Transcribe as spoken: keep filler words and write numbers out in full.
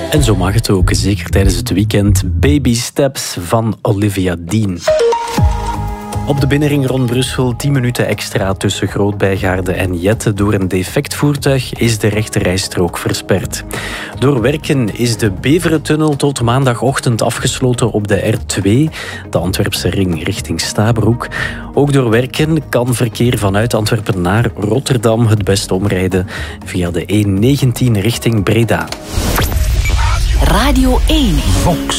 En zo mag het ook, zeker tijdens het weekend. Baby Steps van Olivia Dean. Op de binnenring rond Brussel tien minuten extra tussen Groot-Bijgaarde en Jette. Door een defect voertuig is de rechterrijstrook versperd. Door werken is de Beverentunnel tot maandagochtend afgesloten op de R twee, de Antwerpse ring richting Stabroek. Ook door werken kan verkeer vanuit Antwerpen naar Rotterdam het best omrijden via de E negentien richting Breda. Radio één. Vox.